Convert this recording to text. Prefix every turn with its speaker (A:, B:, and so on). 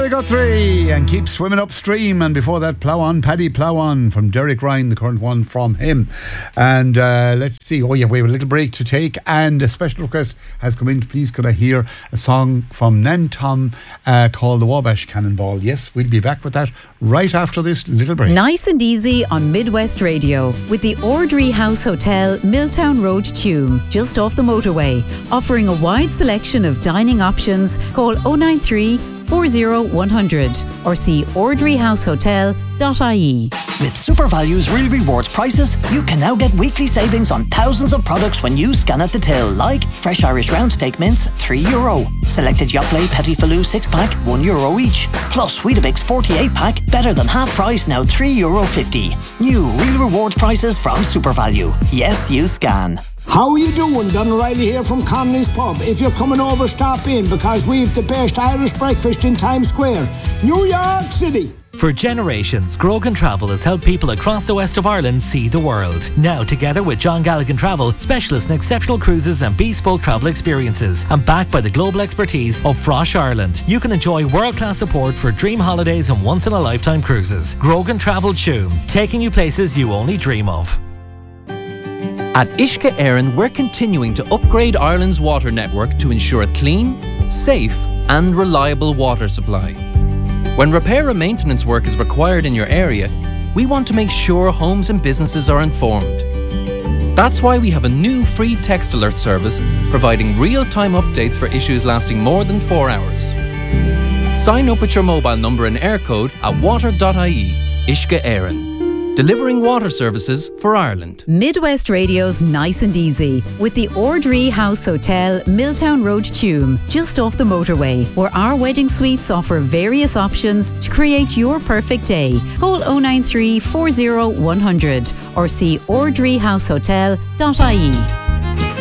A: Gary Guthrie and Keep Swimming Upstream, and before that Plough On Paddy Plough On from Derek Ryan, the current one from him. And let's see, we have a little break to take, and a special request has come in. Please could I hear a song from Nan Tom called The Wabash Cannonball. Yes, we'll be back with that right after this little break.
B: Nice and easy on Midwest Radio with the Ordry House Hotel, Milltown Road, Tuam, just off the motorway, offering a wide selection of dining options. Call 093 40100 or see ordryhousehotel.ie.
C: With SuperValue's Real Rewards prices, you can now get weekly savings on thousands of products when you scan at the till, like fresh Irish round steak mince, €3. Selected Yoplait Petit Falou 6-pack, €1 each. Plus Weetabix 48-pack, better than half price, now €3.50. New Real Rewards prices from SuperValue. Yes, you scan.
D: How are you doing? Don O'Reilly here from Connolly's Pub. If you're coming over, stop in, because we've the best Irish breakfast in Times Square, New York City.
E: For generations, Grogan Travel has helped people across the west of Ireland see the world. Now, together with John Galligan Travel, specialists in exceptional cruises and bespoke travel experiences, and backed by the global expertise of Frosh Ireland, you can enjoy world-class support for dream holidays and once-in-a-lifetime cruises. Grogan Travel Tuam, taking you places you only dream of.
F: At Uisce Éireann, we're continuing to upgrade Ireland's water network to ensure a clean, safe and reliable water supply. When repair and maintenance work is required in your area, we want to make sure homes and businesses are informed. That's why we have a new free text alert service providing real-time updates for issues lasting more than 4 hours. Sign up with your mobile number and air code at water.ie. Uisce Éireann. Delivering water services for Ireland.
B: Midwest Radio's Nice and Easy with the Ordry House Hotel, Milltown Road, Tuam, just off the motorway, where our wedding suites offer various options to create your perfect day. Call 093 40100 or see ordryhousehotel.ie.